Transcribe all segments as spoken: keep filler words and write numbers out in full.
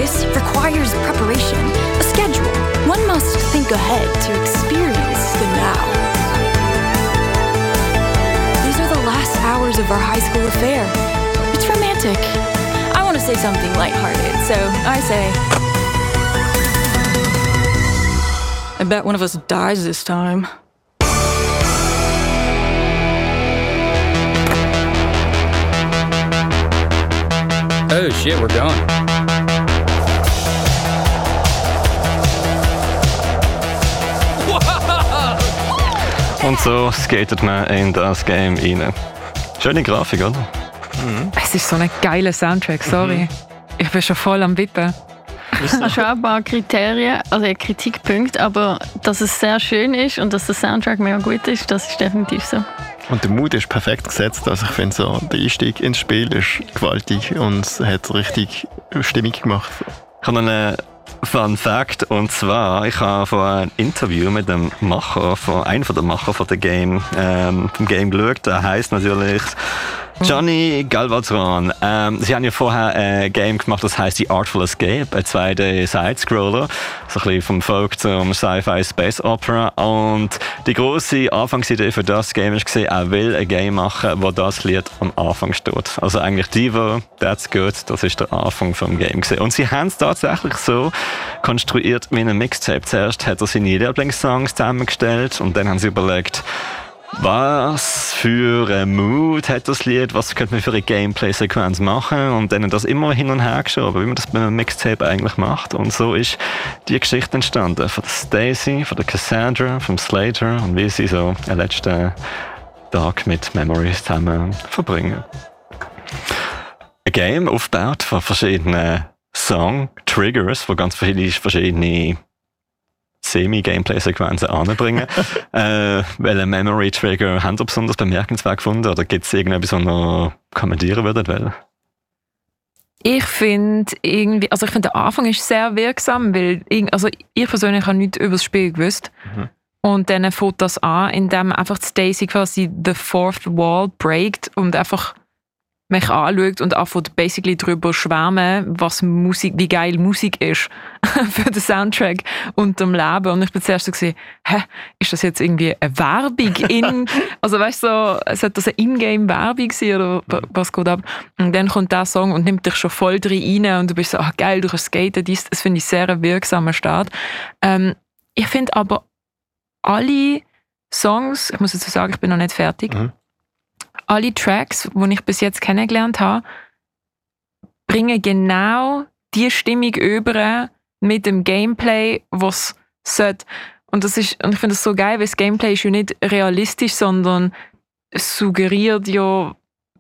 Progress requires preparation, a schedule. One must think ahead to experience the now. These are the last hours of our high school affair. It's romantic. I want to say something lighthearted, so I say... I bet one of us dies this time. Oh shit, we're going. Und so skatet man in das Game rein. Schöne Grafik, oder? Mhm. Es ist so ein geiler Soundtrack, sorry. Mhm. Ich bin schon voll am Wippen. Ich habe schon ein paar Kriterien, also ein Kritikpunkt, aber dass es sehr schön ist und dass der Soundtrack mega gut ist, das ist definitiv so. Und der Mood ist perfekt gesetzt. Also ich finde so, der Einstieg ins Spiel ist gewaltig und hat richtig Stimmung gemacht. Ich habe einen Fun Fact, und zwar, ich habe vor ein Interview mit dem Macher, von einem der Macher von dem Game, ähm, vom Game geschaut. Der heisst natürlich Johnny Galvatron. Ähm, sie haben ja vorher ein Game gemacht, das heisst The Artful Escape, ein zwei D-Side-Scroller, so ein bisschen vom Folk zum Sci-Fi Space Opera. Und die grosse Anfangsidee für das Game war, er will ein Game machen, wo das Lied am Anfang steht. Also eigentlich Divo, That's Good, das ist der Anfang vom Game gewesen. Und sie haben es tatsächlich so konstruiert wie ein Mixtape. Zuerst hat er seine Lieblingssongs zusammengestellt und dann haben sie überlegt, was für ein Mood hat das Lied, was könnte man für eine Gameplay-Sequenz machen, und dann das immer hin und her geschoben, wie man das bei einem Mixtape eigentlich macht. Und so ist die Geschichte entstanden von der Stacy, von der Cassandra, vom Slater und wie sie so den letzten Tag mit Memories zusammen verbringen. Ein Game aufgebaut von verschiedenen Song-Triggers, wo ganz viele verschiedene Semi-Gameplay-Sequenzen anbringen. äh, welche Memory-Trigger haben Sie besonders bemerkenswert gefunden? Oder gibt es irgendetwas, was ihr kommentieren würdet? Weil? Ich finde irgendwie, also ich finde der Anfang ist sehr wirksam, weil also ich persönlich habe nichts über das Spiel gewusst. Mhm. Und dann fängt das an, indem einfach Stacy quasi the fourth wall breakt und einfach mich anschaut und anfängt basically darüber schwärmen, was Musik, wie geil Musik ist für den Soundtrack und dem Leben. Und ich bin zuerst so gesehen, hä, ist das jetzt irgendwie eine Werbung in, also weißt du, so, sollte das eine Ingame-Werbung sein oder was geht ab? Und dann kommt der Song und nimmt dich schon voll drin rein und du bist so, ach geil, du kannst skaten, das, das finde ich sehr ein wirksamer Start. Ähm, ich finde aber alle Songs, ich muss dazu sagen, ich bin noch nicht fertig, mhm. alle Tracks, die ich bis jetzt kennengelernt habe, bringen genau die Stimmung über mit dem Gameplay, was es sollte. Und, das ist, und ich finde das so geil, weil das Gameplay ist ja nicht realistisch, sondern es suggeriert ja,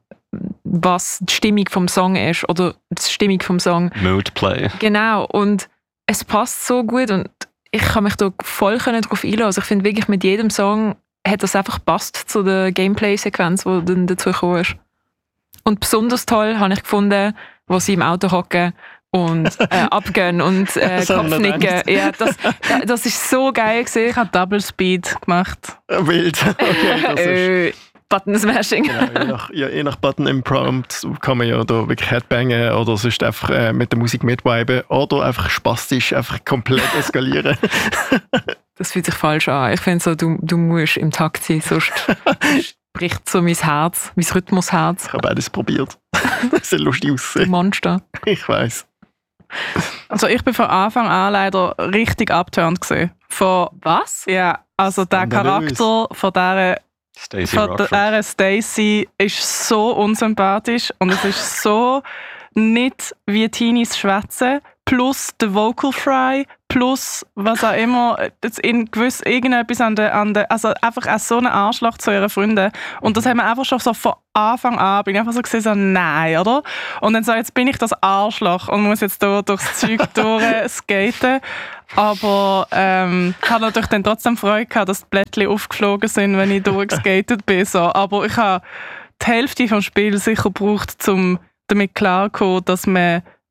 was die Stimmung vom Song ist oder die Stimmung vom Song. Moodplay. Genau, und es passt so gut und ich kann mich da voll darauf einlassen. Also ich finde wirklich, mit jedem Song hat das einfach gepasst zu der Gameplay-Sequenz, die dann dazu gekommen ist. Und besonders toll habe ich gefunden, wo sie im Auto hocken und äh, abgehen und äh, Kopfnicken. Ja, das, das ist so geil gewesen. Ich habe Double Speed gemacht. Wild. Okay, das ist... Button Smashing. Genau, je, nach, ja, je nach Button im Prompt kann man ja da wirklich Headbangen oder sonst einfach äh, mit der Musik mitviben oder einfach spastisch einfach komplett eskalieren. Das fühlt sich falsch an. Ich finde so, du, du musst im Takt sein, sonst bricht so mein Herz, mein Rhythmusherz. Ich habe beides probiert. Das sieht lustig aus. Du Monster. Ich weiss. Also ich bin von Anfang an leider richtig abgeturnt gewesen. Von was? Ja, also der Charakter von dieser Stacey Von der Stacey ist so unsympathisch und es ist so nicht wie Teenies schwätzen, plus der Vocal Fry, plus was auch immer, in gewiss irgendetwas an der, an der, also einfach auch so ein Arschloch zu ihren Freunden. Und das haben wir einfach schon so von Anfang an, bin ich einfach so gesehen, so nein, oder? Und dann so, jetzt bin ich das Arschloch und muss jetzt hier durchs Zeug durchskaten. Aber ähm, ich habe natürlich dann trotzdem Freude gehabt, dass die Blättchen aufgeflogen sind, wenn ich durchgeskatet bin. So. Aber ich habe die Hälfte vom Spiel sicher gebraucht, um damit klarzukommen, dass man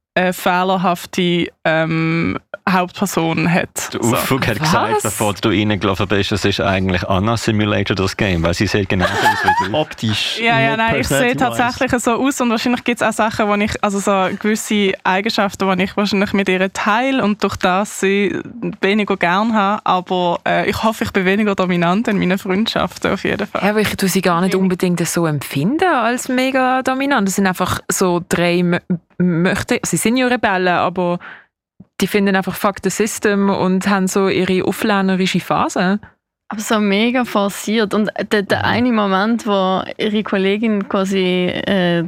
eine fehlerhafte ähm, Hauptperson hat. Der Ufug hat gesagt, bevor du reingelaufen bist, es ist eigentlich Anna Simulator, das Game, weil sie sieht genau aus wie du. Optisch. Ja, ja, nein, ich sehe tatsächlich so aus und wahrscheinlich gibt es auch Sachen, wo ich, also so gewisse Eigenschaften, die ich wahrscheinlich mit ihr teile und durch das sie weniger gern habe, aber äh, ich hoffe, ich bin weniger dominant in meinen Freundschaften auf jeden Fall. Ja, aber ich tue sie gar nicht unbedingt so empfinden als mega dominant. Das sind einfach so drei M- möchte, sie sind ja Rebellen, aber die finden einfach fuck the system und haben so ihre auflehnerische Phase. Aber so mega forciert. Und der, der eine Moment, wo ihre Kollegin quasi äh,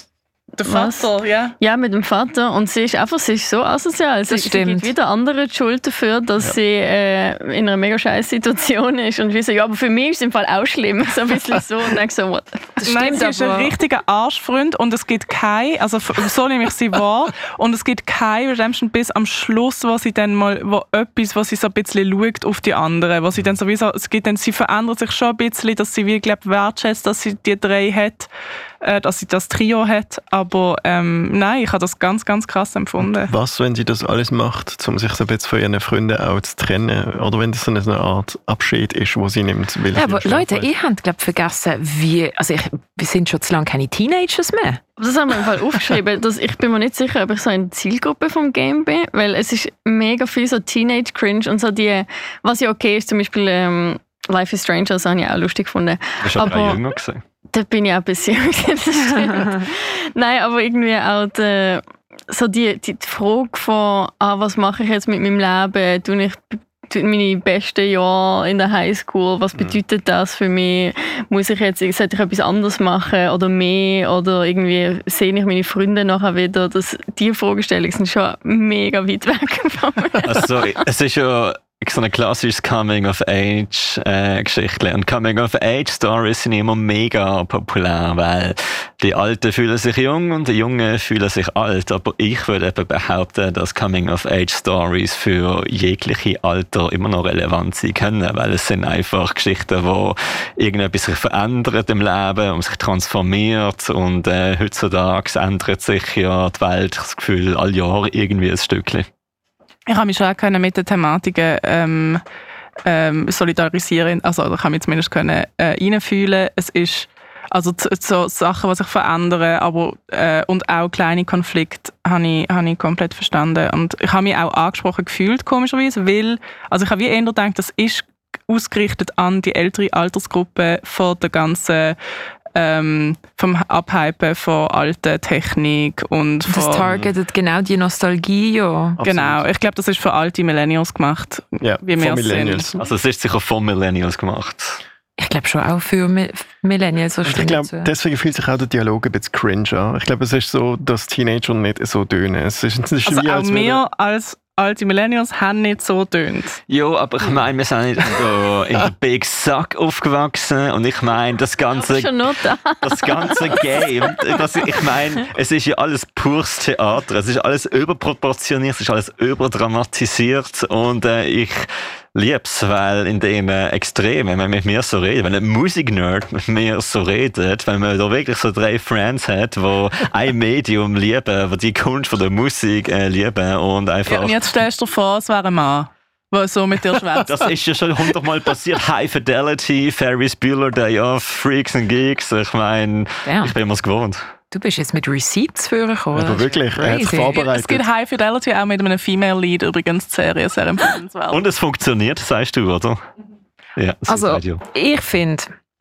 Der Vater, was? ja. Ja, mit dem Vater. Und sie ist einfach, sie ist so asozial. Sie, sie gibt wieder andere die Schuld dafür, dass ja. sie äh, in einer mega scheiß Situation ist. Und wir so, ja, aber für mich ist es im Fall auch schlimm. So ein bisschen so. Und dann so, what? Das Nein, sie ist ein richtiger Arschfreund und es gibt kein, also so nehme ich sie wahr, und es gibt kein Redemption bis am Schluss, wo sie dann mal, wo etwas, wo sie so ein bisschen schaut auf die anderen, wo sie dann sowieso, es gibt dann, sie verändert sich schon ein bisschen, dass sie wirklich wertschätzt, dass sie die drei hat, äh, dass sie das Trio hat, aber ähm, nein, ich habe das ganz, ganz krass empfunden. Und was, wenn sie das alles macht, um sich so ein bisschen von ihren Freunden auch zu trennen, oder wenn das so eine Art Abschied ist, wo sie nimmt? Weil ja, aber Leute, ihr habt, glaube ich, vergessen, wie, also ich, wir sind schon zu lange keine Teenagers mehr. Das haben wir im Fall aufgeschrieben. Dass ich bin mir nicht sicher, ob ich so in der Zielgruppe vom Game bin, weil es ist mega viel so Teenage-Cringe und so die, was ja okay ist, zum Beispiel ähm, Life is Strange, das habe ich auch lustig gefunden. Das ist aber, aber auch jünger gewesen. Da bin ich auch ein bisschen jünger. Nein, aber irgendwie auch die, so die, die Frage von, ah, was mache ich jetzt mit meinem Leben? Tue ich meine besten Jahre in der Highschool, was bedeutet das für mich? Muss ich jetzt, sollte ich etwas anderes machen oder mehr? Oder irgendwie sehe ich meine Freunde nachher wieder? Das, die Fragestellungen sind schon mega weit weg von mir. Also, es ist ja so ein klassisches Coming-of-Age-Geschichte. Äh, und Coming-of-Age-Stories sind immer mega populär, weil die Alten fühlen sich jung und die Jungen fühlen sich alt. Aber ich würde eben behaupten, dass Coming-of-Age-Stories für jegliche Alter immer noch relevant sein können, weil es sind einfach Geschichten, wo irgendetwas sich verändert im Leben und sich transformiert. Und äh, heutzutage ändert sich ja die Welt, das Gefühl, alle Jahre irgendwie ein Stückchen. Ich habe mich schon auch mit den Thematiken ähm, ähm, solidarisieren, also ich habe mich zumindest können, äh, reinfühlen. Es ist also z- so Sachen, die sich verändern, aber äh, und auch kleine Konflikte habe ich, habe ich komplett verstanden. Und ich habe mich auch angesprochen gefühlt, komischerweise, weil, also ich habe wie eher gedacht, das ist ausgerichtet an die ältere Altersgruppe von der ganzen Ähm, vom Abhypen von alter Technik und von, das targetet genau die Nostalgie, ja. Genau, ich glaube, das ist für alte Millennials gemacht. Ja, wie von Millennials. Sind. Also es ist sicher von Millennials gemacht. Ich glaube schon auch für Mi- Millennials. So ich glaube, deswegen fühlt sich auch der Dialog ein bisschen cringe an. Ich glaube, es ist so, dass Teenager nicht so tönen. Es ist, es ist also wie, auch als wir als alte Millennials haben nicht so tönt. Ja, aber ich meine, wir sind nicht so in der Big Suck aufgewachsen und ich meine, das ganze, schon noch da. das ganze Game, das, ich meine, es ist ja alles pures Theater, es ist alles überproportioniert, es ist alles überdramatisiert und äh, ich lieb's, weil in dem äh, Extrem, wenn man mit mir so redet, wenn ein Musiknerd mit mir so redet, wenn man da wirklich so drei Friends hat, die ein Medium lieben, die die Kunst von der Musik äh, lieben und einfach... Ja, und jetzt stellst du dir vor, es wäre ein Mann, der so mit dir schwätzt. Das ist ja schon hundertmal passiert. High Fidelity, Ferris Bueller, Day Off, Freaks and Geeks. Ich meine, ja. ich bin immer gewohnt. Du bist jetzt mit Receipts vorgekommen. Aber wirklich, er hat sich vorbereitet. Es gibt High Fidelity auch mit einem Female Lead übrigens, die Serie, sehr empfehlenswert. Und es funktioniert, sagst du, oder? Ja, also, ich finde,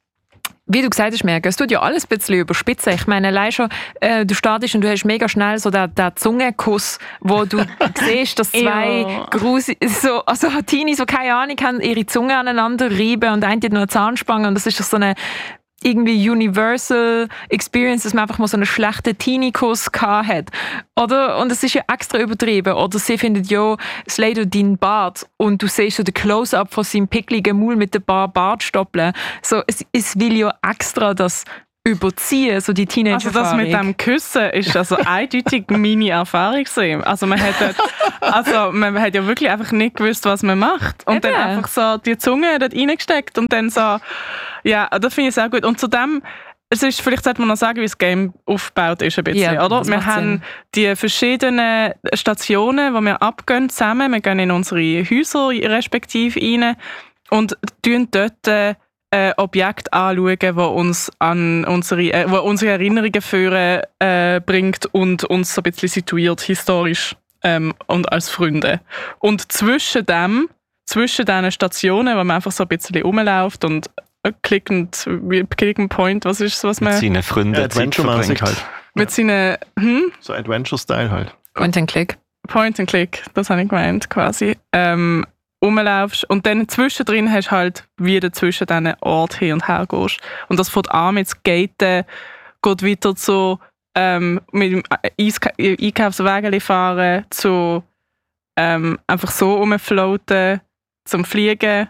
wie du gesagt hast, Merke, es tut ja alles ein bisschen überspitzen. Ich meine, allein schon, äh, du startest und du hast mega schnell so den, den Zungenkuss, wo du siehst, dass zwei Grusi, so, also Teenies, die keine Ahnung haben, ihre Zunge aneinander reiben und einer hat noch eine Zahnspange und das ist doch so eine irgendwie Universal Experience, dass man einfach mal so einen schlechten Teenie-Kuss gehabt hat. Oder? Und es ist ja extra übertrieben. Oder sie findet ja, es leidet deinen Bart und du siehst so den Close-Up von seinem pickligen Maul mit ein paar Bartstoppeln. So, es, es will ja extra das überziehen, so die Teenager-Erfahrung. Also das mit dem Küssen ist also eindeutig meine Erfahrung gewesen. Also man hat dort, also man hat ja wirklich einfach nicht gewusst, was man macht. Und Eben. dann einfach so die Zunge dort reingesteckt und dann so, ja, das finde ich sehr gut. Und zudem, es ist, vielleicht sollte man noch sagen, wie das Game aufgebaut ist ein bisschen, Ja, oder? das Wir macht haben Sinn. die verschiedenen Stationen, die wir abgehen zusammen. Wir gehen in unsere Häuser respektive rein und tun dort äh, Objekte anschauen, die uns an unsere, äh, wo unsere Erinnerungen führen, äh, bringt und uns so ein bisschen situiert, historisch ähm, und als Freunde. Und zwischen dem, zwischen diesen Stationen, wo man einfach so ein bisschen rumläuft und Click and, Click and Point, was ist es, was Mit man seinen Freunden Ja, Zeit Adventure-mäßig verbringt. halt. mit seinen hm? So Adventure-Style halt. Point and Click. Point and Click, das habe ich gemeint, quasi, ähm, rumlaufst und dann zwischendrin hast du halt wieder zwischen diesen Orten hin und her gehst. Und das fängt an mit Skaten, geht weiter zu ähm, mit dem Einkaufswagen fahren, zu ähm, einfach so rumfloaten, zum Fliegen.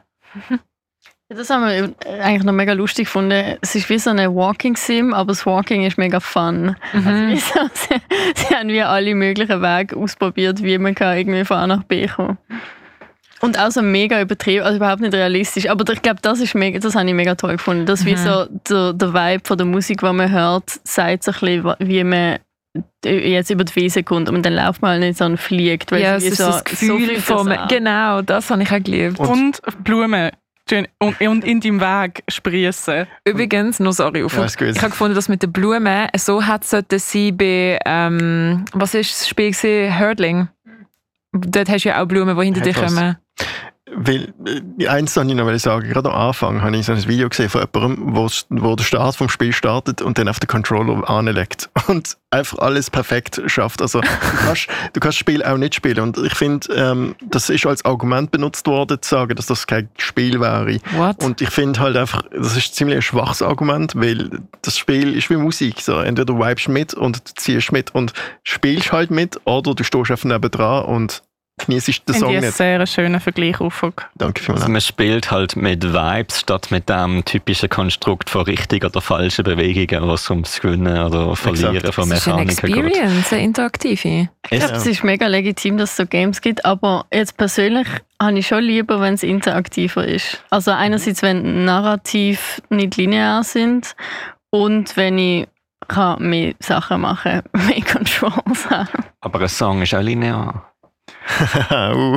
Ja, das haben wir eigentlich noch mega lustig gefunden. Es ist wie so eine Walking-Sim, aber das Walking ist mega fun. Also wie so, sie, sie haben wie alle möglichen Wege ausprobiert, wie man kann irgendwie von A nach B kommen. Und auch so mega übertrieben, also überhaupt nicht realistisch. Aber ich glaube, das ist mega, das habe ich mega toll gefunden. Das wie so der, der Vibe von der Musik, die man hört, sagt so ein bisschen, wie man jetzt über die Wiese kommt und dann läuft man halt nicht so und fliegt. Weil Ja, es es wie ist so, das Gefühl so von... von Genau, das habe ich auch geliebt. Und, Blumen. Schön. Und, und in deinem Weg sprießen. Übrigens, noch sorry, auf, Ja, ist gut. ich habe gefunden, dass mit den Blumen so hat es sie bei, ähm, was ist das Spiel gewesen? Hurdling. Dort hast du ja auch Blumen, die hinter dir Etwas. kommen. Weil, äh, eins wollte ich noch sagen, gerade am Anfang habe ich so ein Video gesehen von jemandem, wo, wo der Start vom Spiel startet und dann auf den Controller anlegt und einfach alles perfekt schafft. Also du kannst, du kannst das Spiel auch nicht spielen und ich finde, ähm, das ist als Argument benutzt worden, zu sagen, dass das kein Spiel wäre. What? Und ich finde halt einfach, das ist ziemlich ein schwaches Argument, weil das Spiel ist wie Musik. So. Entweder du vibest mit und du ziehst mit und spielst halt mit oder du stehst einfach nebendran und genießt den Ich Song finde einen nicht. sehr schönen Vergleich aufgeguckt. Danke Also vielmals. man spielt halt mit Vibes statt mit dem typischen Konstrukt von richtigen oder falschen Bewegungen, was ums Gewinnen oder Verlieren Exakt. von Das ist eine Mechaniken geht. Experience, eine interaktive. Ich glaube, es ist mega legitim, dass es so Games gibt, aber jetzt persönlich habe ich schon lieber, wenn es interaktiver ist. Also einerseits, wenn Narrativ nicht linear sind und wenn ich kann mehr Sachen machen, mehr Controls haben. Aber ein Song ist auch linear. uh.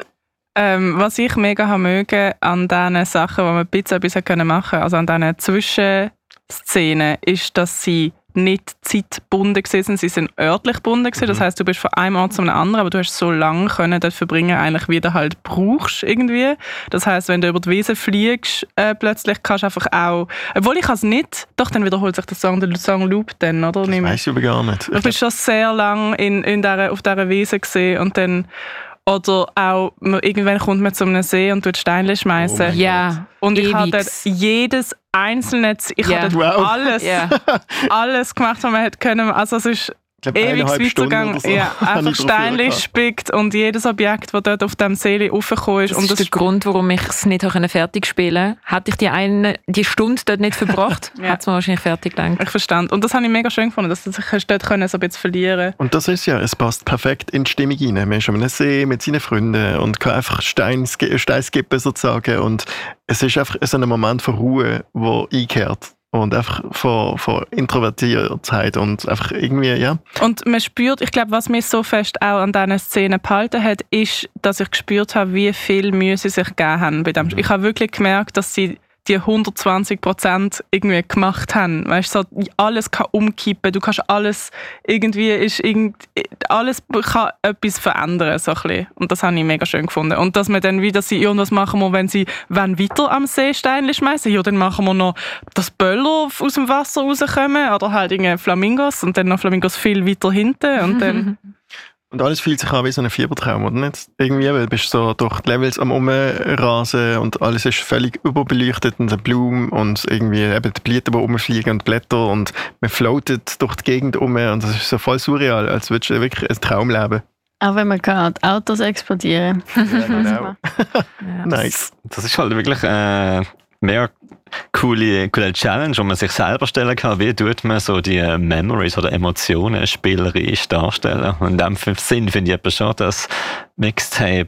Ähm, was ich mega habe mögen an diesen Sachen, die man ein bisschen etwas können machen können, also an diesen Zwischenszenen, ist, dass sie nicht zeitgebunden waren, sie sind örtlich gebunden gewesen. Das heisst, du bist von einem Ort zum anderen, aber du hast so lange können dort verbringen, eigentlich wie du halt brauchst irgendwie. Das heisst, wenn du über die Wiese fliegst, äh, plötzlich kannst du einfach auch, obwohl ich es nicht, doch dann wiederholt sich der Song, der Song Loop dann, oder? Das Nicht mehr. weiss ich aber gar nicht. Ich bin schon sehr lange in, in der, auf dieser Wiese gesehen und dann oder auch man- irgendwann kommt man zu einem See und tut Steine Oh schmeißen. mein Ja, und ich habe dort ewigs. jedes einzelne, Z- ich Ja. habe dort Wow. alles, Ja. alles gemacht, was man hätte können. Also es ist Ich glaube, ewig eineinhalb Stunden weitergegangen. oder so. Ja, habe einfach ich drauf Steinchen gehabt. spickt und jedes Objekt, das dort auf dem See raufgekommen ist. Das und ist das der Grund, warum ich es nicht habe fertig spielen konnte. Hätte ich die, eine, die Stunde dort nicht verbracht, Ja. hätte es mir wahrscheinlich fertig gelangt. ich verstand. Und das habe ich mega schön gefunden, dass du dich dort können, so ein bisschen verlieren. Und das ist ja, es passt perfekt in die Stimmung rein. Man ist an einem See mit seinen Freunden und kann einfach Stein, Stein skippen sozusagen. Und es ist einfach so ein Moment von Ruhe, der einkehrt. Und einfach von, von Introvertiertheit und einfach irgendwie, ja. Und man spürt, ich glaube, was mich so fest auch an diesen Szenen behalten hat, ist, dass ich gespürt habe, wie viel Mühe sie sich gegeben haben bei dem. Ich habe wirklich gemerkt, dass sie die hundertzwanzig Prozent irgendwie gemacht haben. Weißt du, so, alles kann umkippen, du kannst alles, irgendwie ist irgend, alles kann etwas verändern, so ein bisschen. Und das habe ich mega schön gefunden. Und dass man dann wieder sie irgendwas machen muss, wenn sie wenn weiter am See Steinchen schmeißen, ja, dann machen wir noch, dass Böller aus dem Wasser rauskommen oder halt irgendwie Flamingos und dann noch Flamingos viel weiter hinten und dann Und alles fühlt sich an wie so ein Fiebertraum, oder nicht? Irgendwie, weil du bist so durch die Levels am Umrasen und alles ist völlig überbeleuchtet und eine Blume und irgendwie eben die Blüten, die rumfliegen und Blätter und man floatet durch die Gegend um und das ist so voll surreal, als würdest du wirklich einen Traum leben. Auch wenn man kann, die Autos explodieren. Ja, genau. Nice. Das ist halt wirklich äh, mehr coole, coole Challenge, wo man sich selber stellen kann. Wie tut man so die Memories oder Emotionen spielerisch darstellen? Und in dem Sinn finde ich eben schon, dass Mixtape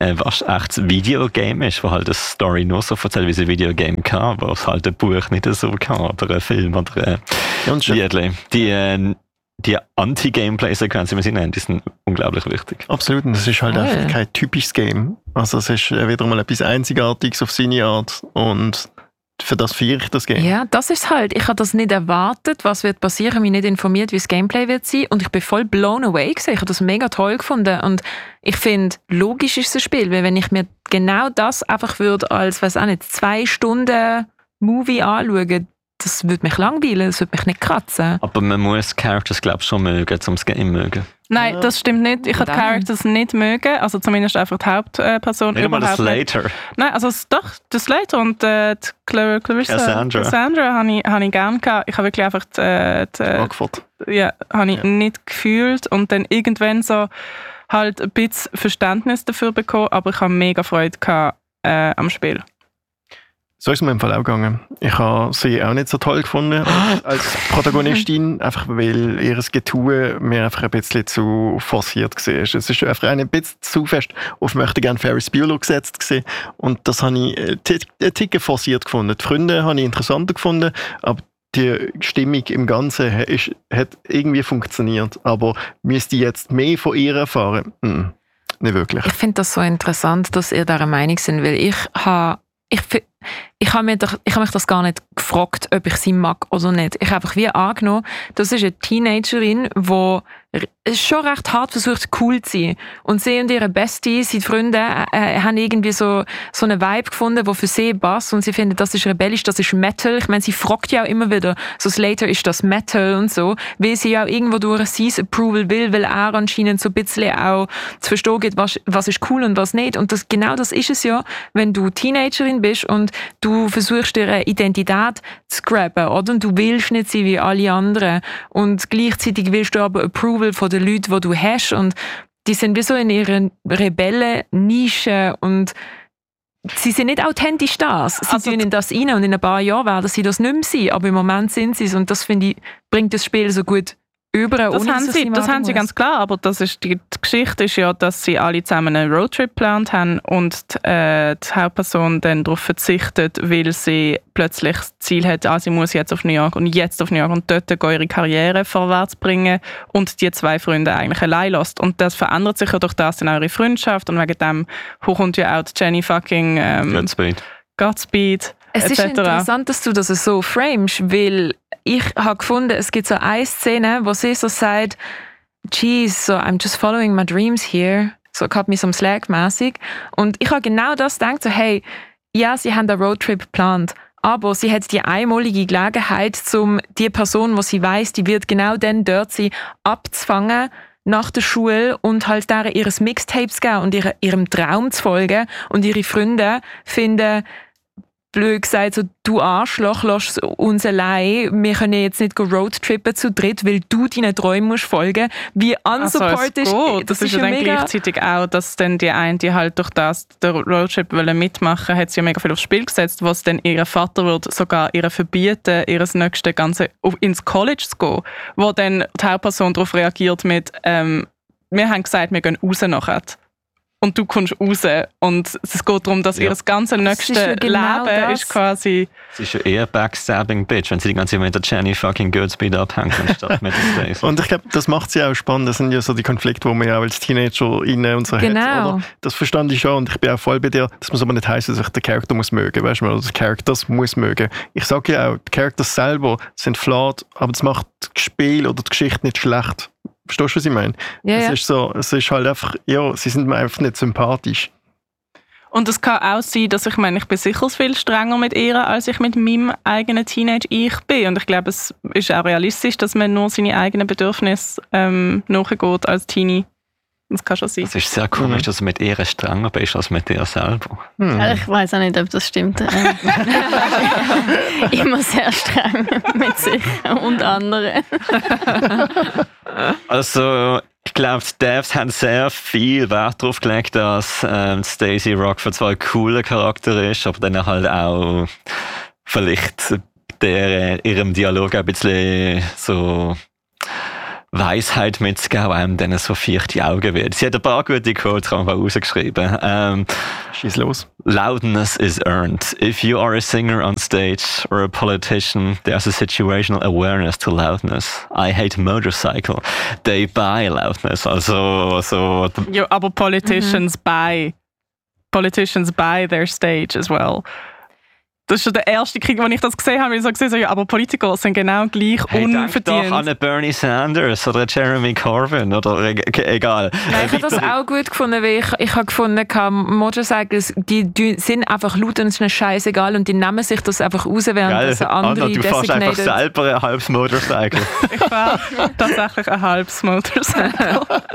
ein waschechtes Videogame ist, wo halt eine Story nur so erzählt, wie es ein Videogame kann, wo es halt ein Buch nicht so kann, oder ein Film oder ein Liedli. Die, äh, die Anti-Gameplay-Sequenzen, wie sie nennen, die sind unglaublich wichtig. Absolut, und das ist halt Oh. einfach kein typisches Game. Also es ist wieder mal etwas Einzigartiges auf seine Art und für das feiere ich das Game. Ja, das ist halt. Ich habe das nicht erwartet, was wird passieren, mich nicht informiert, wie das Gameplay wird sein und ich bin voll blown away gewesen. Ich habe das mega toll gefunden und ich finde, logisch ist es ein Spiel, weil wenn ich mir genau das einfach würde als, weiß auch nicht, zwei Stunden Movie anschauen, das würde mich langweilen, das würde mich nicht kratzen. Aber man muss Characters, glaube ich, schon mögen, um das Game mögen. Nein, das stimmt nicht. Ich habe Dann. Characters nicht mögen, also zumindest einfach die Hauptperson. Nicht mal das überhaupt nicht. Slater. Nein, also es- doch, der Slater und äh, die Cla- Clarissa Cassandra. Cassandra habe ich, hab ich gerne gehabt. Ich habe wirklich einfach die, äh, die, äh, Frankfurt. ja, habe ich Ja. nicht gefühlt und dann irgendwann so halt ein bisschen Verständnis dafür bekommen, aber ich habe mega Freude gehabt, äh, am Spiel. So ist es mir im Fall auch gegangen. Ich habe sie auch nicht so toll gefunden als, als Protagonistin, einfach weil ihr Getue mir einfach ein bisschen zu forciert war. Es ist einfach ein bisschen zu fest auf «möchte gerne Ferris Bueller» gesetzt gewesen. Und das habe ich einen Ticken forciert gefunden. Die Freunde habe ich interessanter gefunden, aber die Stimmung im Ganzen ist, hat irgendwie funktioniert. Aber müsste ich jetzt mehr von ihr erfahren? Hm, nicht wirklich. Ich finde das so interessant, dass ihr dieser Meinung sind, weil ich habe ich, fi- ich habe mir doch, ich habe mich das gar nicht gefragt, ob ich sie mag oder nicht. Ich habe einfach wie angenommen, das ist eine Teenagerin, die r- schon recht hart versucht, cool zu sein. Und sie und ihre Bestie, sie Freunde, äh, haben irgendwie so, so eine Vibe gefunden, die für sie passt. Und sie finden, das ist rebellisch, das ist Metal. Ich meine, sie fragt ja auch immer wieder, so Slater, ist das Metal und so. Weil sie ja auch irgendwo durch sein Approval will, weil er anscheinend so ein bisschen auch zu verstehen gibt, was, was ist cool und was nicht. Und das, genau das ist es ja, wenn du Teenagerin bist und du versuchst, dir eine Identität zu grabben, oder? Und du willst nicht sein wie alle anderen. Und gleichzeitig willst du aber Approval von den Leuten, die du hast. Und die sind wie so in ihrer Rebellen-Nische und sie sind nicht authentisch das. Sie Also tun in das rein und in ein paar Jahren werden sie das nicht mehr sein. Aber im Moment sind sie es. Und das, finde ich, bringt das Spiel so gut über. Das ohne haben dass sie, ich das machen haben sie muss. ganz klar, aber das ist die, die Geschichte ist ja, dass sie alle zusammen einen Roadtrip geplant haben und die, äh, die Hauptperson dann darauf verzichtet, weil sie plötzlich das Ziel hat, ah, sie muss jetzt auf New York und jetzt auf New York und dort gehen ihre Karriere vorwärts bringen und die zwei Freunde eigentlich allein lässt. Und das verändert sich ja durch das dann auch ihre Freundschaft und wegen dem kommt ja auch die Jenny fucking ähm, Godspeed. Godspeed Es et ist cetera. interessant, dass du das so framest, weil ich habe gefunden, es gibt so eine Szene, wo sie so sagt, geez, so I'm just following my dreams here. So cut me some slack mäßig. Und ich habe genau das gedacht, so hey, ja, sie haben einen Roadtrip geplant, aber sie hat die einmalige Gelegenheit, um die Person, die sie weiss, die wird genau dann dort sein, abzufangen nach der Schule und halt der ihres Mixtapes geben und ihre, ihrem Traum zu folgen. Und ihre Freunde finden, blöd gesagt, so, du Arschloch, lass uns allein. Wir können jetzt nicht roadtrippen zu dritt, weil du deinen Träumen musst folgen. Wie Also unsupported es geht. Das, ist ja dann mega... gleichzeitig auch, dass dann die eine, die halt durch das den Roadtrip wollen mitmachen, hat sie ja mega viel aufs Spiel gesetzt, was dann ihr Vater wird sogar ihr verbieten, ihres nächsten Ganze ins College zu gehen, wo dann die Hauptperson darauf reagiert mit ähm, wir haben gesagt, wir gehen raus nachher. Und du kommst raus. Und es geht darum, dass Ja. ihr ganze nächste ist ja genau Leben das. ist quasi... Es ist ja eher Backstabbing Bitch, wenn sie die ganze Zeit mit der Jenny fucking Godspeed abhängt, anstatt mit der Stacey. Und ich glaube, das macht sie auch spannend. Das sind ja so die Konflikte, die man ja auch als Teenager inne und so Genau. hat. Oder? Das verstand ich schon und ich bin auch voll bei dir. Das muss aber nicht heißen, dass ich den Charakter muss mögen, weißt du, oder der Characters muss mögen. Ich sage ja auch, die Characters selber sind flawed, aber das macht das Spiel oder die Geschichte nicht schlecht. Verstehst du, was ich meine? Ja, es ja. ist so, es ist halt einfach, ja, sie sind mir einfach nicht sympathisch. Und es kann auch sein, dass ich meine, ich bin sicher viel strenger mit ihr, als ich mit meinem eigenen Teenage-Ich bin. Und ich glaube, es ist auch realistisch, dass man nur seine eigenen Bedürfnisse ähm, nachgeht als Teenie. Das kann schon sein. Es ist sehr komisch, dass du mit ihr strenger bist als mit dir selber. Hm. Ja, ich weiß auch nicht, ob das stimmt. Ähm, Immer sehr streng mit sich und anderen. Also, ich glaube, die Devs haben sehr viel Wert darauf gelegt, dass ähm, Stacey Rockford zwar ein cooler Charakter ist, aber dann halt auch vielleicht der, ihrem Dialog ein bisschen so Weisheit mitzugeben, einem dann so feucht die Augen wird. Sie hat ein paar gute Quotes einfach rausgeschrieben. Ähm, Schieß los. Loudness is earned. If you are a singer on stage or a politician, there's a situational awareness to loudness. I hate motorcycle. They buy loudness. Also, so. Ja, aber politicians mhm. buy. Politicians buy their stage as well. Das ist schon der erste Krieg, als ich das gesehen habe, weil ich so gesehen habe, ja, aber Politiker sind genau gleich hey, unverdient. Denk doch an einen Bernie Sanders oder Jeremy Corbyn oder e- egal. Nein, ich habe das auch gut gefunden, weil ich, ich habe gefunden, Motorcycles, die, die sind einfach laut und es ist ihnen scheißegal und die nehmen sich das einfach raus, während Geil. das andere Anna, du fährst einfach selber ein halbes Motorcycle. Ich fahre tatsächlich ein halbes Motorcycle.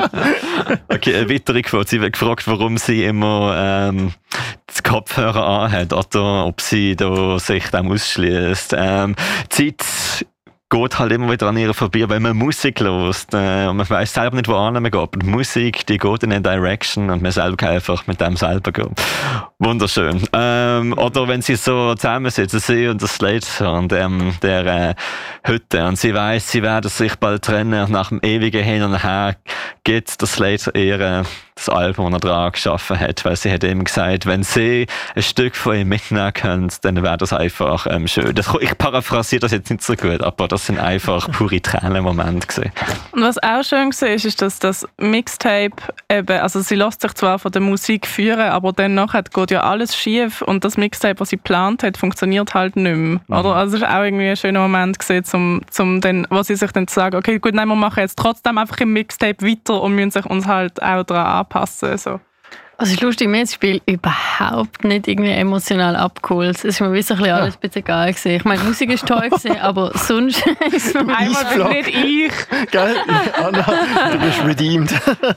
Okay, eine weitere Quote. Sie wird gefragt, warum sie immer ähm, die Kopfhörer anhat oder ob sie da sich dem ausschließt. Ähm, die Zeit geht halt immer wieder an ihr vorbei, wenn man Musik hört. Äh, und man weiß selber nicht, wohin man geht. Aber die Musik, die geht in eine Direction und man selber kann einfach mit dem selber gehen. Wunderschön. Ähm, oder wenn sie so zusammensitzen, sie und das Slade und ähm, der äh, Hütte und sie weiss, sie werden sich bald trennen und nach dem ewigen Hin und Her gibt das Slade ihr äh, das Album, das er dran geschaffen hat, weil sie hat ihm gesagt, wenn sie ein Stück von ihm mitnehmen können, dann wäre das einfach ähm, schön. Das, ich paraphrasiere das jetzt nicht so gut, aber das sind einfach pure Tränenmomente gewesen. Und was auch schön war, ist, ist, dass das Mixtape eben, also sie lässt sich zwar von der Musik führen, aber dann nachher geht ja alles schief und das Mixtape, was sie geplant hat, funktioniert halt nicht mehr. Mhm. Oder? Also es war auch irgendwie ein schöner Moment gewesen, zum, zum dann, wo sie sich dann zu sagen, okay, gut, nein, wir machen jetzt trotzdem einfach im Mixtape weiter und müssen sich uns halt auch daran anpassen. So. Also es ist lustig, mir hat das Spiel überhaupt nicht irgendwie emotional abgeholt. Es ist mir wirklich ja. alles ein bisschen egal gewesen. Ich meine, die Musik ist toll gewesen, aber sonst ist es einmal nicht ich. Geil, Anna, du bist redeemed.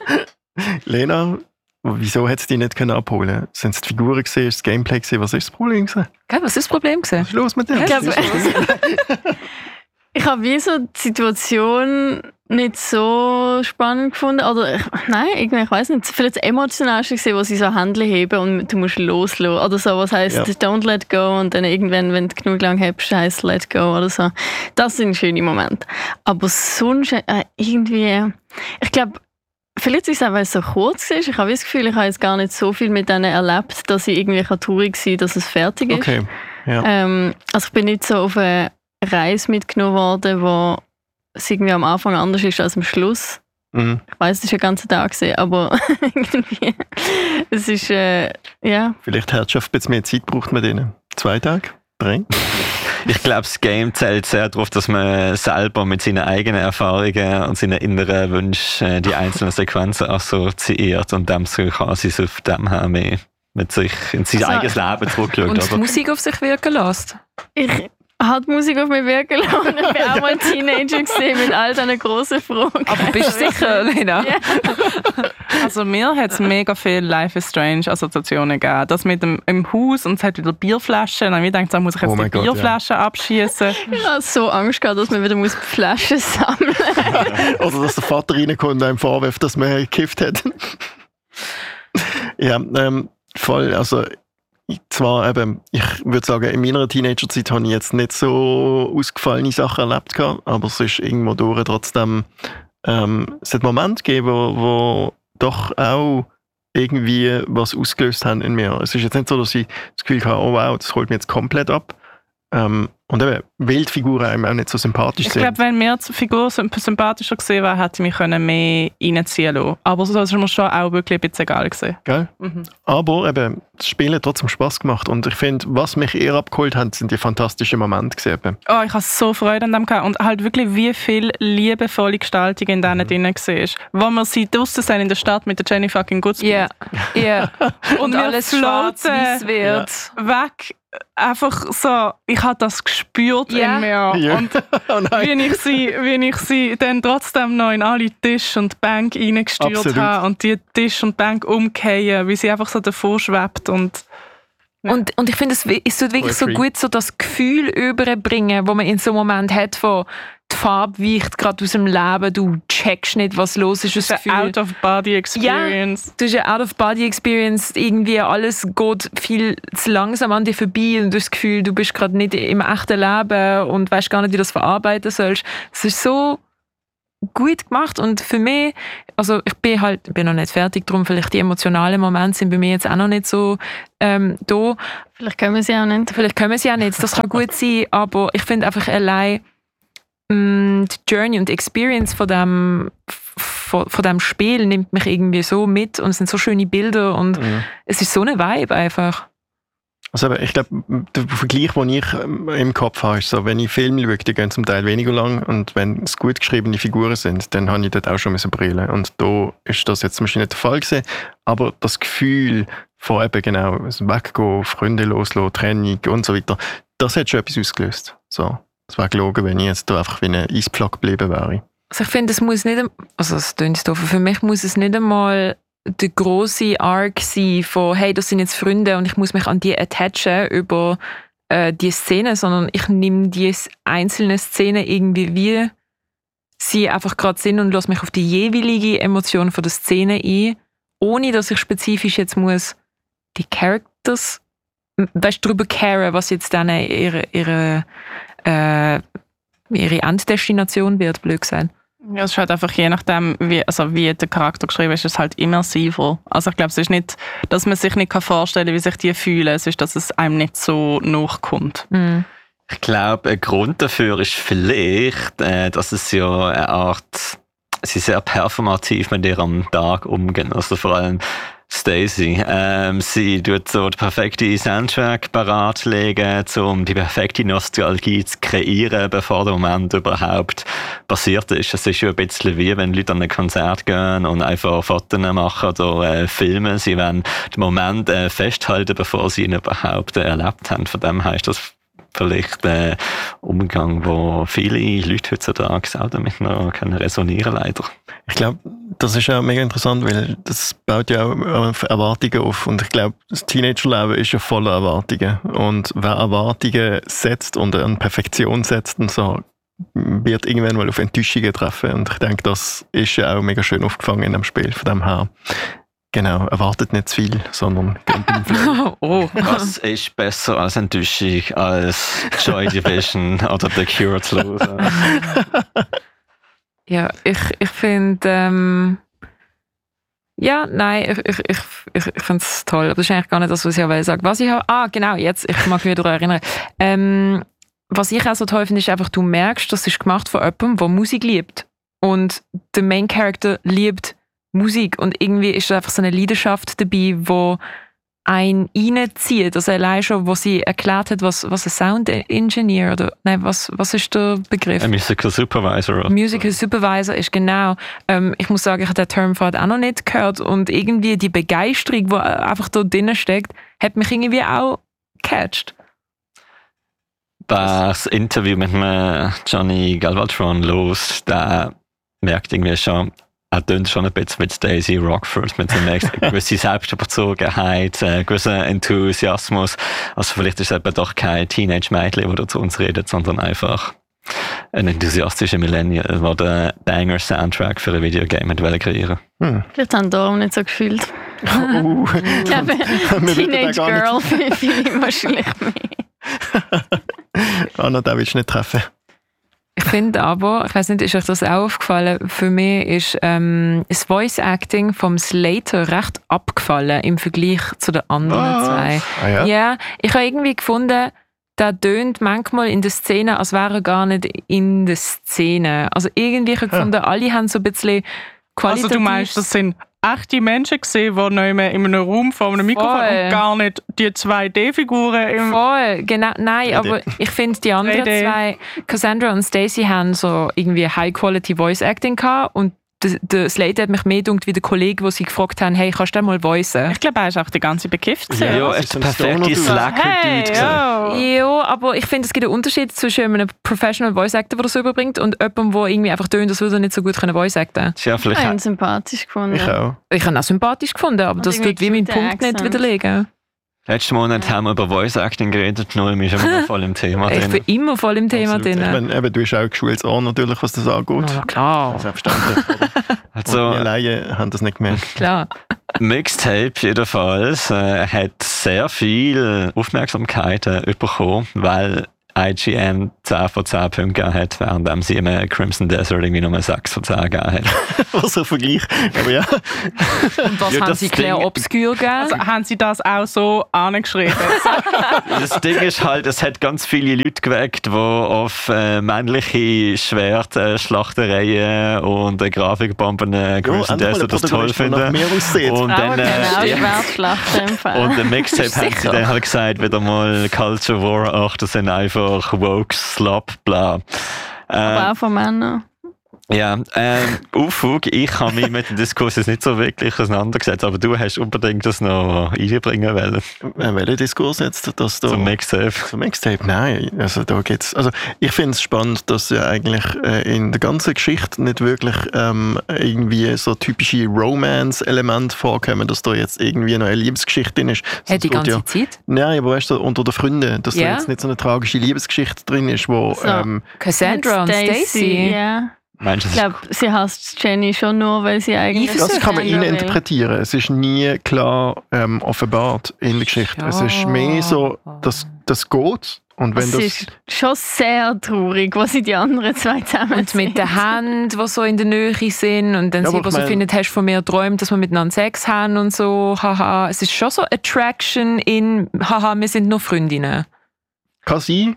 Lena, wieso hat es dich nicht abholen können? Sind es die Figuren gesehen, das Gameplay gesehen? Was ist das Problem gewesen? Okay, was ist das Problem gewesen? Was ist los mit dem? Ich, ich habe wie so die Situation nicht so spannend gefunden. Oder ich, nein, irgendwie, ich weiß nicht. Vielleicht das Emotionalste gesehen, wo sie so Hände heben und du musst loslassen. Oder so, was heisst, ja. don't let go und dann irgendwann, wenn du genug lang hebst, heisst let go oder so. Das sind schöne Momente. Aber sonst äh, irgendwie, ich glaube, vielleicht ist es auch, weil es so kurz ist. Ich habe das Gefühl, ich habe jetzt gar nicht so viel mit denen erlebt, dass ich irgendwie traurig sein kann, dass es fertig ist. Okay. Ja. Ähm, also ich bin nicht so auf eine Reise mitgenommen worden, wo es irgendwie am Anfang anders ist als am Schluss. Mhm. Ich weiss, es war ja den ganzen Tag, aber irgendwie, es ist, äh, ja. Vielleicht Herrschaft, ein bisschen mehr Zeit braucht man denen. Zwei Tage? Drei? Ich glaube, das Game zählt sehr darauf, dass man selber mit seinen eigenen Erfahrungen und seinen inneren Wünschen die einzelnen Sequenzen assoziiert und dem so kann sie es auf dem her mehr mit sich in sein also, eigenes Leben zurückschaut. Und die Musik auf sich wirken lässt. Ich hat die Musik auf mich wirken lassen. Ich war auch mal ein Teenager gesehen mit all diesen grossen Fragen. Aber bist du sicher, Lena? Ja. Also mir hat es mega viele Life is Strange Assoziationen gegeben. Das mit dem im Haus und es hat wieder Bierflaschen. Und dann habe ich gedacht, da muss ich jetzt oh die Bierflaschen ja. abschießen. Ich hatte so Angst gehabt, dass man wieder muss Flaschen sammeln muss. Oder dass der Vater reinkommt und einem vorwirft, dass man gekifft hat. Ja, ähm, voll. Also zwar eben, ich würde sagen, in meiner Teenagerzeit habe ich jetzt nicht so ausgefallene Sachen erlebt gehabt, aber es ist irgendwo durch trotzdem, ähm, es hat Momente gegeben, wo, wo doch auch irgendwie was ausgelöst haben in mir. Es ist jetzt nicht so, dass ich das Gefühl habe, oh wow, das holt mich jetzt komplett ab. Ähm, und eben, Wildfiguren einem auch nicht so sympathisch ich sind. Ich glaube, wenn mir die Figur sympathischer gesehen wäre, hätte ich mich mehr reinziehen lassen. Aber so ist mir schon auch wirklich ein bisschen egal gewesen. Gell? Mhm. Aber eben, das Spiel hat trotzdem Spass gemacht. Und ich finde, was mich eher abgeholt hat, sind die fantastischen Momente gewesen. Oh, ich habe so Freude an dem gehabt. Und halt wirklich, wie viel liebevolle Gestaltung in denen mhm. drin war. Wo man sie draussen sind in der Stadt mit der Jenny fucking Goodspeed. Ja, yeah. yeah. Und, und alles schwarz-weiß wird. Ja. Weg. Einfach so, ich habe das gespürt yeah. in mir. Ja. Und oh wie, ich sie, wie ich sie dann trotzdem noch in alle Tisch und Bank reingesteuert Absolut. habe und die Tisch und Bank umkehren, wie sie einfach so davor schwebt. Und, ja. und, und ich finde, es ist wirklich so gut, so das Gefühl überbringen, das man in so einem Moment hat, von die Farbe weicht gerade aus dem Leben, du checkst nicht, was los ist. Das ist eine Out-of-Body-Experience. Ja, du hast eine Out-of-Body-Experience. Irgendwie alles geht viel zu langsam an dir vorbei und du hast das Gefühl, du bist gerade nicht im echten Leben und weißt gar nicht, wie du das verarbeiten sollst. Es ist so gut gemacht und für mich, also ich bin halt bin noch nicht fertig, darum vielleicht die emotionalen Momente sind bei mir jetzt auch noch nicht so ähm, da. Vielleicht können wir sie auch nicht. Vielleicht können wir sie auch nicht, das kann gut sein, aber ich finde einfach allein mh, die Journey und die Experience von dem, von, von dem Spiel nimmt mich irgendwie so mit und es sind so schöne Bilder und Mhm. es ist so eine Vibe einfach. Also ich glaube, der Vergleich, den ich im Kopf habe, ist so, wenn ich Filme schaue, die gehen zum Teil weniger lang und wenn es gut geschriebene Figuren sind, dann habe ich dort auch schon brillen. Und da ist das jetzt zum Beispiel nicht der Fall gewesen, aber das Gefühl von eben genau Weggehen, Freunde loslassen, Trennung und so weiter, das hat schon etwas ausgelöst. So, es wäre gelogen, wenn ich jetzt da einfach wie ein Eispflock geblieben wäre. Also ich finde, es muss nicht, also es klingt doof, für mich muss es nicht einmal der grosse Arc sein von «Hey, das sind jetzt Freunde und ich muss mich an die attachen über äh, die Szene», sondern ich nehme die einzelnen Szenen irgendwie wie sie einfach gerade sind und lasse mich auf die jeweilige Emotion von der Szene ein, ohne dass ich spezifisch jetzt muss die Characters weißt, darüber caren, was jetzt dann ihre, ihre, äh, ihre Enddestination wird, blöd gesagt. Ja, es ist halt einfach je nachdem, wie, also wie der Charakter geschrieben ist, ist es halt immersiver. Also ich glaube, es ist nicht, dass man sich nicht vorstellen kann, wie sich die fühlen. Es ist, dass es einem nicht so nachkommt. Mhm. Ich glaube, ein Grund dafür ist vielleicht, äh, dass es ja eine Art, sie sehr performativ mit ihr am Tag umgehen. Also vor allem Stacey. Ähm, sie tut so den perfekten Soundtrack bereitlegen, um die perfekte Nostalgie zu kreieren, bevor der Moment überhaupt passiert ist. Es ist ja ein bisschen wie, wenn Leute an ein Konzert gehen und einfach Fotos machen oder äh, filmen. Sie wollen den Moment äh, festhalten, bevor sie ihn überhaupt äh, erlebt haben. Von dem her ist das vielleicht ein äh, Umgang, wo viele Leute heutzutage auch damit noch können resonieren leider. Ich glaube, das ist auch mega interessant, weil das baut ja auch auf Erwartungen auf. Und ich glaube, das Teenagerleben ist ja voller Erwartungen. Und wer Erwartungen setzt und an Perfektion setzt und so, wird irgendwann mal auf Enttäuschungen treffen. Und ich denke, das ist ja auch mega schön aufgefangen in dem Spiel, von dem her. Genau, erwartet nicht zu viel, sondern geht im Flow. Oh. Was ist besser als Enttäuschung, als Joy Division oder The Cure zu hören? Ja, ich, ich finde, ähm, ja, nein, ich, ich, ich, ich, ich finde es toll. Aber das ist eigentlich gar nicht das, was ich auch sagen. Was ich auch, ah, genau, jetzt, ich mag mich daran erinnern. Ähm, was ich auch so toll finde, ist einfach, du merkst, das ist gemacht von jemandem, der Musik liebt. Und der Main Character liebt Musik. Und irgendwie ist da einfach so eine Leidenschaft dabei, wo einen reinzieht. Also allein schon, wo sie erklärt hat, was, was ein Sound Engineer oder, nein, was, was ist der Begriff? Ein Musical Supervisor. Musical Supervisor ist genau. Ähm, ich muss sagen, ich habe den Term vorher auch noch nicht gehört und irgendwie die Begeisterung, die einfach da drin steckt, hat mich irgendwie auch gecatcht. Das Interview mit dem Johnny Galvatron los, da merkt irgendwie schon, er tönt schon ein bisschen mit Stacey Rockford, mit einer gewissen Selbstüberzogenheit, einen gewissen Enthusiasmus. Also vielleicht ist es eben doch kein Teenage-Mädchen, der zu uns redet, sondern einfach ein enthusiastischer Millennial, der den Banger-Soundtrack für ein Videogame hat kreieren. Hm. Vielleicht haben darum nicht so gefühlt. Oh. Ich glaube, Teenage Girl fühle ich wahrscheinlich mehr. Anna, den willst du nicht treffen. Ich finde aber, ich weiß nicht, ist euch das auch aufgefallen, für mich ist ähm, das Voice-Acting vom Slater recht abgefallen im Vergleich zu den anderen Ah. zwei. Ah, ja? Ja, ich habe irgendwie gefunden, der tönt manchmal in der Szene, als wäre er gar nicht in der Szene. Also irgendwie habe ich gefunden, alle haben so ein bisschen qualitativ... Also du meinst, das sind echte Menschen gesehen, die noch in einem Raum vor einem Mikrofon Voll. und gar nicht die zwei D-Figuren im... Voll, genau, nein, drei D. aber ich finde, die anderen drei D. zwei, Cassandra und Stacey, haben so irgendwie High-Quality Voice-Acting gehabt und der, der Slater hat mich mehr gedunkt wie der Kollege, wo sie gefragt haben, hey, kannst du den mal voicen? Ich glaube, er ist auch die ganze bekifft. Ja, Ja, das es ist ist ein der perfekte Stoner-Dude. Slacker-Dude. Hey, yo. Ja, aber ich finde, es gibt einen Unterschied zwischen einem Professional Voice Actor, der das überbringt, und jemandem, der irgendwie einfach tönt, das würde er nicht so gut können Voice acten. Ja, Ich vielleicht habe ihn sympathisch gefunden. Ich auch. Ich habe ihn auch sympathisch gefunden, aber Und das irgendwie tut wie meinen cute Punkt nicht Accent. widerlegen. letzten Monat haben wir über Voice Acting geredet, nur wir sind immer noch voll im Thema Ich drin. bin immer voll im Thema Absolut. Ich drin. meine, eben, du hast auch geschultes Ohr natürlich, was das angeht. Na klar, Selbstverständlich. oder? Also, Und wir Laien haben das nicht gemerkt. klar. Mixtape jedenfalls äh, hat sehr viel Aufmerksamkeit äh, bekommen, weil I G N zehn von zehn Punkten gegeben hat, während sie im Crimson Desert irgendwie nur sechs von zehn gegeben hat. Was ein Vergleich. Aber ja. Und was Ja, haben das sie Claire Ding- Obscure gegeben? Also haben sie das auch so angeschrieben? Das Ding ist halt, es hat ganz viele Leute geweckt, die auf äh, männliche Schwertschlachtereien und äh, Grafikbomben äh, Crimson Desert das toll finden. Mehr aussieht. Und Frauen dann, können auch äh, ja. Schwertschlachten im Fall. Und im Mixtape haben sie dann halt gesagt, wieder mal Culture War, ach, das sind einfach woke, slop, bla. Aber Ähm, auch von Männern. ja, ähm, Ufug, ich habe mich mit dem Diskurs jetzt nicht so wirklich auseinandergesetzt, aber du hast unbedingt das noch einbringen wollen Äh, welcher Diskurs jetzt? Das da? zum Mixtape. Zum Mixtape? Nein, also da geht's. Also ich finde es spannend, dass ja eigentlich äh, in der ganzen Geschichte nicht wirklich ähm, irgendwie so typische Romance-Elemente vorkommen, dass da jetzt irgendwie noch eine Liebesgeschichte drin ist. Hat die Sonst ganze wird ja, Zeit? Nein, aber weißt du, unter den Freunden, dass Ja. da jetzt nicht so eine tragische Liebesgeschichte drin ist, wo So. ähm, Cassandra und Mit Stacey. Ja. Meinst du, Ich das glaube, sie hasst Jenny schon nur, weil sie eigentlich... Eifersucht? das kann man Cassandra will. interpretieren. Es ist nie klar ähm, offenbart in der Geschichte. Es ist mehr so, dass das geht. Und wenn Es das, ist schon sehr traurig, was sie die anderen zwei zusammen Und mit den Händen, die so in der Nähe sind und dann Ja, sie, aber die ich so mein- finden, hast du von mir geträumt, dass wir miteinander Sex haben und so, haha. Es ist schon so Attraction in, haha, wir sind nur Freundinnen. kann sein,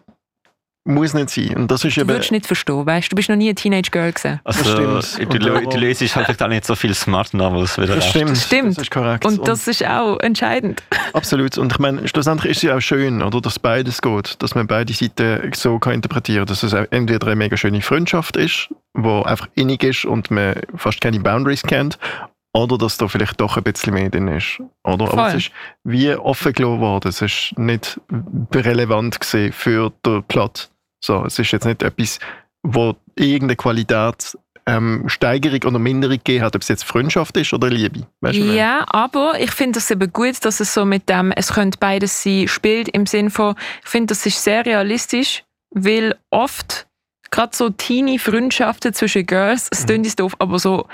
muss nicht sein. Und das ist Du eben... würdest nicht verstehen, weißt du, du bist noch nie ein Teenage Girl gewesen. Also, Das stimmt. du, Und du, da- du lesest halt vielleicht auch nicht so viele Smart Novels wie der Das Rest. stimmt, stimmt. das ist korrekt. Und das ist auch entscheidend. Absolut. Und ich meine, schlussendlich ist es ja auch schön, oder, dass beides geht, dass man beide Seiten so kann interpretieren kann, dass es entweder eine mega schöne Freundschaft ist, die einfach innig ist und man fast keine Boundaries kennt, oder dass da vielleicht doch ein bisschen mehr drin ist. Oder? Aber Voll. es ist wie offen gelassen worden. Es ist nicht relevant gewesen für den Plot. So, es ist jetzt nicht etwas, wo irgendeine Qualität ähm, Steigerung oder Minderung gegeben hat, ob es jetzt Freundschaft ist oder Liebe. Weißt du, was ich meine? Ja, aber ich finde es eben gut, dass es so mit dem, es könnte beides sein, spielt im Sinn von, ich finde, das ist sehr realistisch, weil oft gerade so Teenie-Freundschaften zwischen Girls, es klingt jetzt doof, aber so,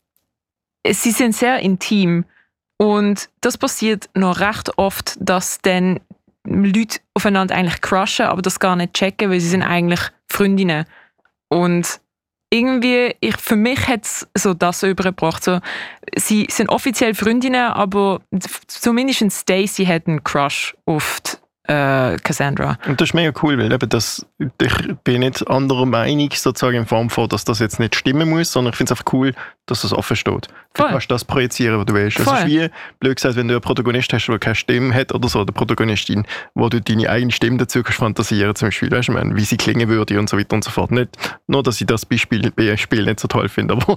sie sind sehr intim und das passiert noch recht oft, dass dann Leute aufeinander eigentlich crushen, aber das gar nicht checken, weil sie sind eigentlich Freundinnen. Und irgendwie, ich, für mich hat es so das so übergebracht. So, sie sind offiziell Freundinnen, aber zumindest Stacey hat einen Crush auf die, äh, Cassandra. Und das ist mega cool, weil eben das, ich bin nicht anderer Meinung, sozusagen in Form von, dass das jetzt nicht stimmen muss, sondern ich finde es einfach cool, dass das offen steht. Du Voll. kannst das projizieren, was du willst. Es Voll. ist wie, blöd gesagt, wenn du einen Protagonist hast, der keine Stimme hat oder so, der Protagonistin, wo du deine eigene Stimme dazu kannst fantasieren, zum Beispiel, weißt du, ich meine, wie sie klingen würde und so weiter und so fort. Nicht nur, dass ich das Beispiel, Beispiel nicht so toll finde, aber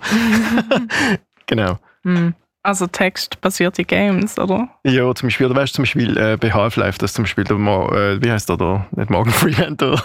genau. Hm. Also textbasierte Games, oder? Ja, zum Beispiel, oder weißt du, zum Beispiel äh, bei Half-Life, das zum Beispiel der, Mo- äh, wie heißt der da? Nicht Morgan Freeman, der,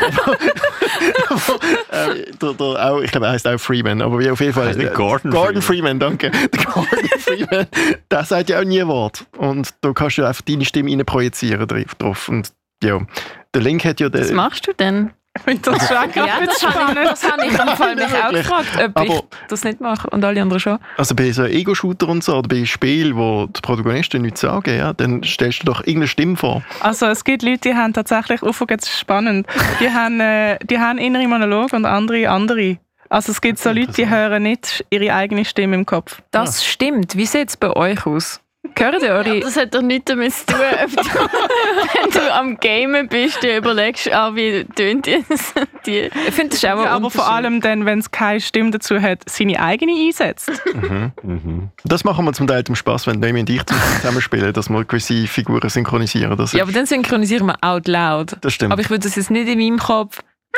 äh, der, der auch, ich glaube, er heißt auch Freeman, aber wie auf jeden Fall. Heißt nicht äh, Gordon Gordon Freeman, danke. Der Gordon Freeman, der sagt ja auch nie ein Wort. Und da kannst du einfach deine Stimme rein projizieren drauf. Und ja, der Link hat ja den. Was machst du denn? Ich finde das schon gerade Ja, ein das bisschen habe ich, spannend. das habe ich im Fall mich auch Wirklich. gefragt, ob Aber- ich das nicht mache und alle anderen schon. Also bei so einem Ego-Shooter und so, oder bei Spielen, wo die Protagonisten nichts sagen, ja, dann stellst du doch irgendeine Stimme vor. Also es gibt Leute, die haben tatsächlich, oh, jetzt ist spannend, die haben, äh, die haben innere Monologe und andere andere. Also es gibt so Leute, die hören nicht ihre eigene Stimme im Kopf. Das stimmt. Wie sieht es bei euch aus? Hören ihr eure... Das hat doch nichts damit zu tun, ob du, wenn du am Gamen bist, du überlegst, ah, wie tönt jetzt die. Ich finde, das ist auch ein Ja, aber vor Unterschied. allem dann, wenn es keine Stimme dazu hat, seine eigene einsetzt. Mhm. Das machen wir zum Teil zum Spaß, wenn Demi und ich zusammenspielen, dass wir gewisse Figuren synchronisieren. Das, ist, Ja, aber dann synchronisieren wir out loud. das stimmt. Aber ich würde das jetzt nicht in meinem Kopf...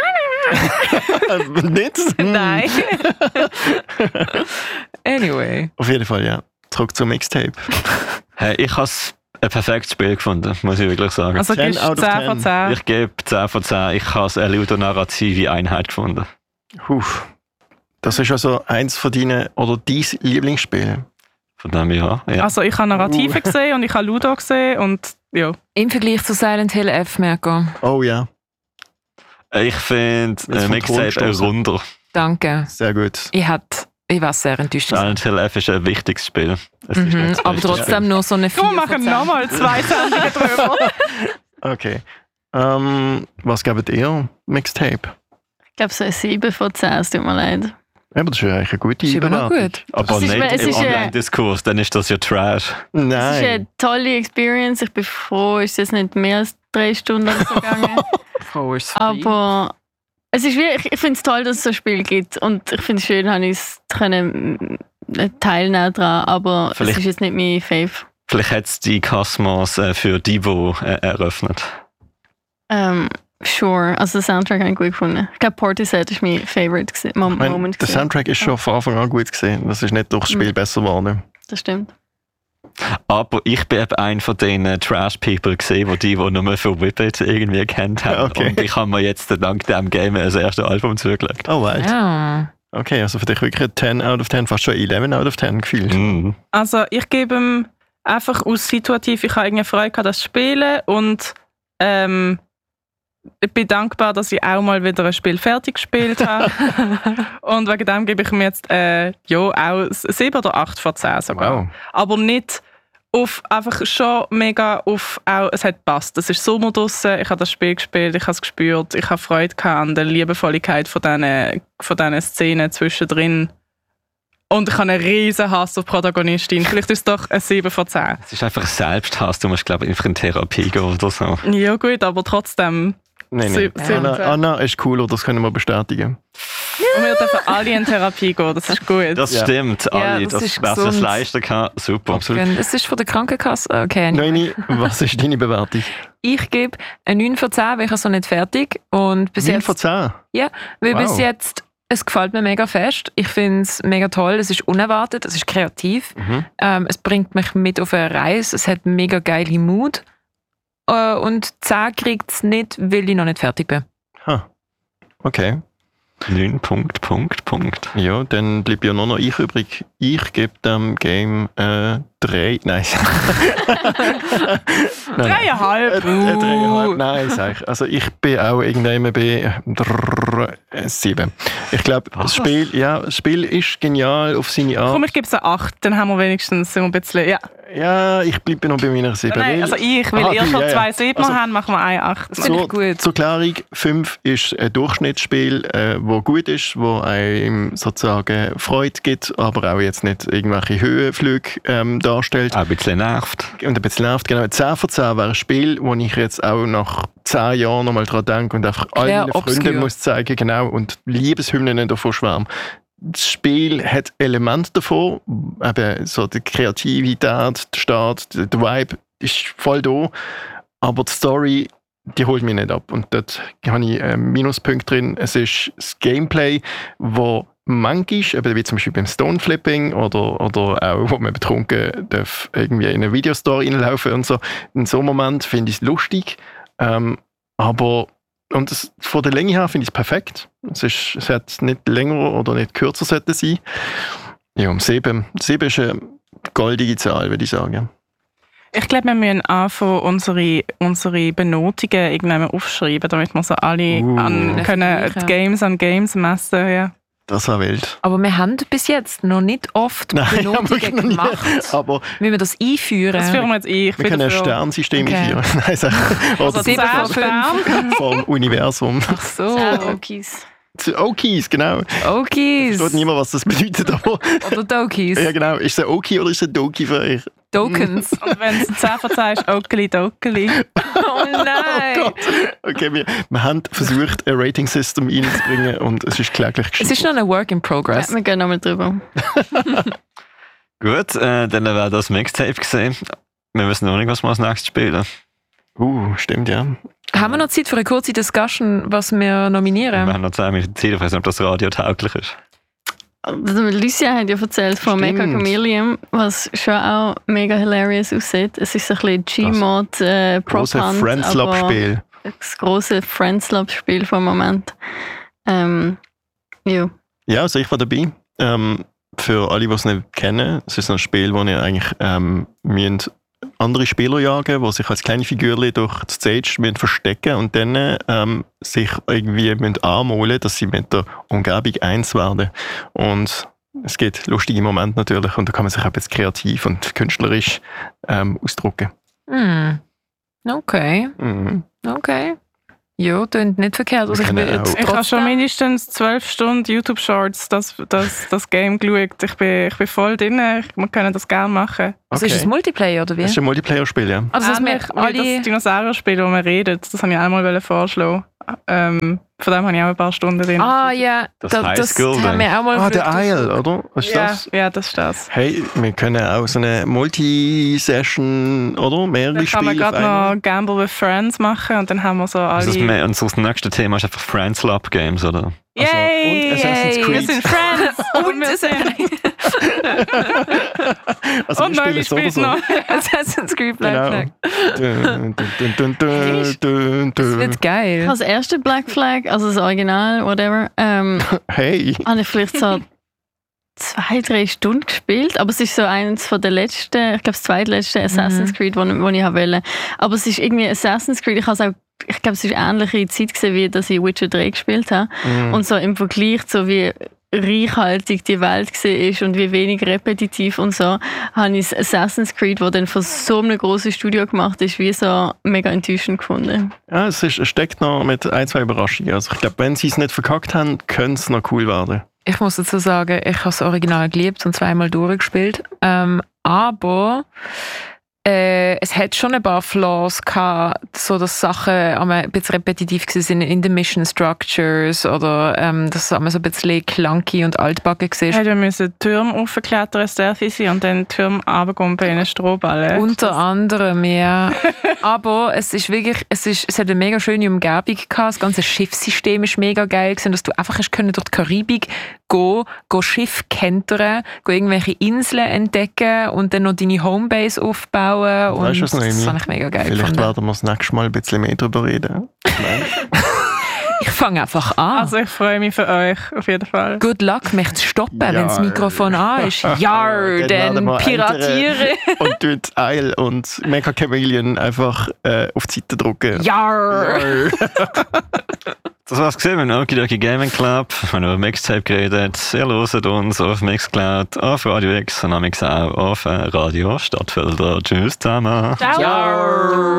nicht? Hm. Nein. Anyway. Auf jeden Fall, ja. Zurück zum Mixtape. Hey, ich habe ein perfektes Spiel gefunden, muss ich wirklich sagen. Also zehn gibst out of zehn ten. von zehn. Ich gebe zehn von zehn. Ich habe eine ludonarrative Einheit gefunden. Puh. Das ist also eins von deinen, oder dein Lieblingsspiel. Von dem ja. ja. Also ich habe Narrative gesehen und ich habe Ludo gesehen und ja. Im Vergleich zu Silent Hill F, Merko. Oh ja, Ich finde Jetzt äh, vom Mixtape Thron ein gestoßen. Runder. Danke. sehr gut. Ich, hat, ich war sehr enttäuscht. Silent Hill F ist ein wichtiges Spiel. Es ist Mhm, nicht das aber beste trotzdem nur so eine vier Wir von machen zehn. nochmal zwei Sendungen drüber. Okay. Ähm, was gebt ihr? Mixtape? Ich glaube, so ein sieben von zehn, es tut mir leid. Aber das ist ja eigentlich eine gute Ist immer noch Bewertung. gut. Aber Es ist- nicht es im ist, äh, Online-Diskurs, dann ist das ja Trash. Es ist Nein. eine tolle Experience. Ich bin froh, ist jetzt nicht mehr als drei Stunden oder so gegangen. Froh ist free. Aber es ist wie, ich, ich finde es toll, dass es so ein Spiel gibt. Und ich finde es schön, dass ich es können, äh, teilnehmen daran. Aber Vielleicht- es ist jetzt nicht mein Fave. Vielleicht hat es die Cosmos äh, für Divo äh, eröffnet. Ähm, sure. Also den Soundtrack habe ich gut gefunden. Ich glaube, Portishead ist mein Favorite gewesen, Mom Ich meine, Moment. der gewesen. Soundtrack ist schon von Anfang an gut gesehen. Das ist nicht durch das Spiel Mhm. besser geworden. Das stimmt. Aber ich bin eben einer von den äh, Trash-People gesehen, die die, die nur für Whippet irgendwie kennt haben. Okay. Und ich habe mir jetzt dank dem Game das erste Album zugelegt. Oh, right. Ja. Okay, also für dich wirklich ein zehn out of zehn, fast schon elf out of zehn gefühlt. Mm. Also ich gebe ihm einfach aus situativ, ich habe irgendwie Freude gehabt, das zu spielen und ähm, ich bin dankbar, dass ich auch mal wieder ein Spiel fertig gespielt habe. Und wegen dem gebe ich ihm jetzt äh, ja, auch sieben oder acht von zehn sogar. Wow. Aber nicht auf, einfach schon mega auf, auch, es hat gepasst. Es ist Sommer draussen, ich habe das Spiel gespielt, ich habe es gespürt, ich habe Freude gehabt an der Liebevolligkeit von diesen, von diesen Szenen zwischendrin. Und ich habe einen riesen Hass auf die Protagonistin. Vielleicht ist es doch ein sieben von zehn. Es ist einfach Selbsthass, du musst, glaube ich, einfach in Therapie gehen oder so. Ja gut, aber trotzdem. Nein, Sie- nein. sie- Anna, Anna ist cooler, das können wir bestätigen. Und wir dürfen alle in Therapie gehen, das ist gut. Das Ja. stimmt, alle. das das ist wer sich gesund. leisten kann, super. Absolut. Es ist von der Krankenkasse. Okay. Noemi, was ist deine Bewertung? Ich gebe eine neun von zehn, weil ich es noch nicht fertig. Und bis neun jetzt, von zehn? weil Wow. bis jetzt, es gefällt mir mega fest. Ich finde es mega toll. Es ist unerwartet, es ist kreativ. Mhm. Ähm, es bringt mich mit auf eine Reise. Es hat mega geile Mut. Äh, und zehn kriegt es nicht, weil ich noch nicht fertig bin. Ha. Okay. neun Punkt, Punkt, Punkt. Ja, dann bleibt ja nur noch ich übrig. Ich gebe dem Game äh, drei. Nein. Nein, nein. Dreieinhalb. Äh, äh, dreieinhalb. Nein, sag ich. Also ich bin auch irgendwann bei drrr, äh, sieben. Ich glaube, das Spiel, ja, das Spiel ist genial auf seine Art. Komm, ich gebe es eine acht, dann haben wir wenigstens so ein bisschen... Ja. Ja, ich bleibe noch bei meiner sieben. Nein, weil- also ich, weil Aha, ihr du, schon ja, ja. zwei sieben Also- haben, machen wir eine acht. Das finde ich gut. Zur Klärung, fünf ist ein Durchschnittsspiel, äh, wo gut ist, wo einem sozusagen Freude gibt, aber auch jetzt nicht irgendwelche Höhenflüge ähm, darstellt. Auch ein bisschen nervt. Und ein bisschen nervt. Genau, zehn von zehn wäre ein Spiel, wo ich jetzt auch nach zehn Jahren nochmal dran denke und einfach Claire allen Freunden Obscure. muss zeigen, genau, und Liebeshymnen davon schwärmen. Das Spiel hat Elemente davon, eben so die Kreativität, der Start, der der Vibe ist voll da, aber die Story, die holt mich nicht ab. Und dort habe ich einen Minuspunkt drin. Es ist das Gameplay, wo manchmal, eben wie zum Beispiel beim Stoneflipping oder, oder auch, wo man betrunken darf, irgendwie in eine Videostore reinlaufen und so. In so einem Moment finde ich es lustig, ähm, aber und es, von der Länge her finde ich es perfekt. Es, ist, es hat nicht länger oder nicht kürzer sollten sein. Ja, um sieben. Sieben ist eine goldige Zahl, würde ich sagen. Ich glaube, wir müssen anfangen, unsere, unsere Benotungen irgendwann aufschreiben, damit wir so alle Uh. an, können die Games an Games messen. Ja. Das war wild. Aber wir haben bis jetzt noch nicht oft Nein, haben wir Benotungen noch nie. gemacht. Aber Wie wir das einführen. Das führen wir jetzt ein. Ich wir bin können ein dafür. Sternsystem Okay. einführen. Nein, sag, oder Also Sieben zehn von fünf. Sterne. vom Universum. Ach so. Zehn Okies. Okies, genau. Okies. Ich weiß niemand, was das bedeutet, aber Oder Dokies. ja, genau. Ist es ein Oki oder ist es ein Doki für euch? Tokens. Und wenn es zehn von zehn ist, Okeli Dokeli. Oh nein. Oh Gott. Okay, wir, wir haben versucht, ein Rating-System reinzubringen und es ist kläglich Es ist noch ein Work in Ja, progress. wir gehen nochmal drüber. Gut, äh, dann wäre das Mixtape gesehen. Wir wissen noch nicht, was wir als nächstes spielen. Uh, stimmt, ja. Haben wir noch Zeit für eine kurze Discussion, was wir Wir nominieren? haben noch zehn Minuten Zeit, ich weiß nicht, ob das Radio tauglich ist. Also, Lucia hat ja erzählt von Stimmt. Mecha Chameleon, was schon auch mega hilarious aussieht. Es ist so ein bisschen Gmod äh, Große Prop-Hunt, Friends-Lab-Spiel. das große Friends-Lab-Spiel vom Moment. Ähm, ja. Ja, also ich war dabei. Ähm, für alle, die es nicht kennen, es ist ein Spiel, wo ihr eigentlich ähm, müsst andere Spieler jagen, die sich als kleine Figürchen durch die Stage müssen verstecken und dann ähm, sich irgendwie müssen anmalen, dass sie mit der Umgebung eins werden. Und es gibt lustige Momente natürlich und da kann man sich auch jetzt kreativ und künstlerisch ähm, ausdrücken. Hm. Okay, Mhm. okay. Ja, klingt nicht verkehrt. Also ich, können will jetzt auch- Ich habe schon trotzdem- mindestens zwölf Stunden YouTube-Shorts das, das, das Game geschaut. Ich bin, ich bin voll drin. Wir können das gerne machen. Also ist es Multiplayer oder wie? Das ist ein Multiplayer-Spiel, ja. Also dass wir Ähnlich wie alle... das Dinosaurier-Spiel, wo wir reden, das habe ich auch mal vorschlagen. Ähm, von dem habe ich auch ein paar Stunden drin. Ah ja, Das da- das, Highschool haben wir auch mal Ah, der geschaut. Isle, oder? Was ist ja, das? ja, das ist das. Hey, wir können auch so eine Multi-Session, oder? Mehrere Dann kann man Spiele auf gerade einmal. noch Gamble with Friends machen und dann haben wir so alle... Also das, mehr- und so das nächste Thema ist einfach Friends Lab Games, oder? Yay! und Assassin's Yay. Wir Creed. sind Friends! und wir sind... Also und wir neue spielen spielt noch. Assassin's Creed Black Genau. Flag. Dun, dun, dun, dun, dun, Das dun. wird geil. Das erste Black Flag, also das Original, whatever, ähm, Hey, habe ich vielleicht so zwei, drei Stunden gespielt, aber es ist so eines von der letzten, ich glaube das zweitletzte Assassin's Creed, wo, wo ich habe wollte. Aber es ist irgendwie Assassin's Creed, ich habe es auch, ich glaube, es ist eine ähnliche Zeit gewesen, wie dass ich Witcher drei gespielt habe. Mhm. Und so im Vergleich zu wie reichhaltig die Welt war und wie wenig repetitiv und so, habe ich das Assassin's Creed, das dann von so einem grossen Studio gemacht ist, wie so mega enttäuschend gefunden. ja, es, ist, es steckt noch mit ein, zwei Überraschungen. Also ich glaube, wenn sie es nicht verkackt haben, könnte es noch cool werden. Ich muss dazu sagen, ich habe das Original geliebt und zweimal durchgespielt. Ähm, aber äh, es hat schon ein paar Flaws gehabt, so dass Sachen ein bisschen repetitiv waren in den Mission Structures oder ähm, dass es so ein bisschen clunky und altbacken war. Hey, wir müssen Türme aufklettern, stealthy sein und dann Türme runtergumpen in einen Strohballen. Unter anderem, ja. Aber es ist wirklich, es, ist, es hat eine mega schöne Umgebung gehabt. Das ganze Schiffssystem ist mega geil gewesen, dass du einfach hast können durch die Karibik gehen, gehen Schiff kentern, gehen irgendwelche Inseln entdecken und dann noch deine Homebase aufbauen. Und Weißt du was, Noemi? das fand ich mega geil Vielleicht gefunden. werden wir das nächste Mal ein bisschen mehr darüber reden. Ich fange einfach an. Also ich freue mich für euch, auf jeden Fall. Good luck, mich zu stoppen, Ja. wenn das Mikrofon an ist. Ja, Dann dann werden wir piratiere. und tut Isle und Mecha Chameleon einfach äh, auf die Seite drücken. Ja. Das war's gesehen mit dem Okidoki Gaming Club. Wir haben über Mixtape geredet. Ihr hört uns auf Mixcloud, auf Radio X und auch auf äh, Radio Stadtfelder. Tschüss zusammen. Ciao! Ja.